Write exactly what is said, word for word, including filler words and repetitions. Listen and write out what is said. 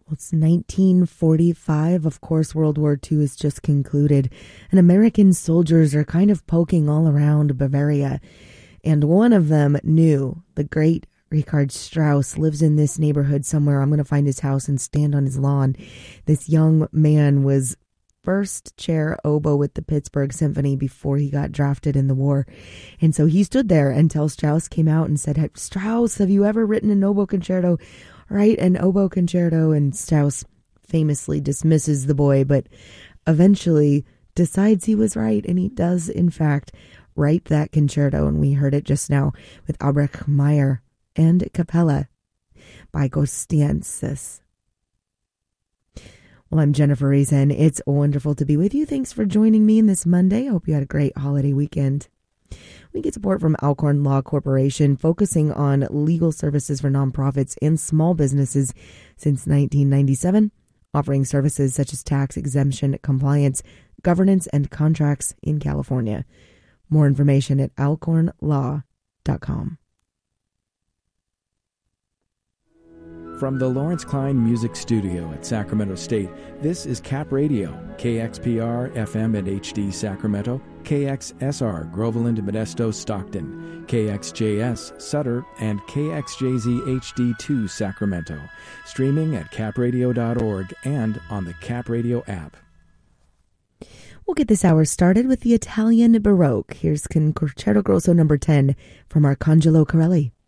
Well, it's nineteen forty-five. Of course, World War Two has just concluded, and American soldiers are kind of poking all around Bavaria. And one of them knew the great Richard Strauss lives in this neighborhood somewhere. I'm going to find his house and stand on his lawn. This young man was first chair oboe with the Pittsburgh Symphony before he got drafted in the war. And so he stood there until Strauss came out and said, Strauss, have you ever written an oboe concerto? Write an oboe concerto. And Strauss famously dismisses the boy, but eventually decides he was right. And he does, in fact, write that concerto. And we heard it just now with Albrecht Meyer and Capella by Gostiansis. Well, I'm Jennifer Reason. It's wonderful to be with you. Thanks for joining me on this Monday. I hope you had a great holiday weekend. We get support from Alcorn Law Corporation, focusing on legal services for nonprofits and small businesses since nineteen ninety-seven, offering services such as tax exemption, compliance, governance, and contracts in California. More information at alcorn law dot com. From the Lawrence Klein Music Studio at Sacramento State, this is Cap Radio, K X P R, F M and H D Sacramento, K X S R, Groveland, Modesto, Stockton, K X J S, Sutter, and K X J Z H D two, Sacramento. Streaming at cap radio dot org and on the Cap Radio app. We'll get this hour started with the Italian Baroque. Here's Concerto Grosso number ten from Arcangelo Corelli.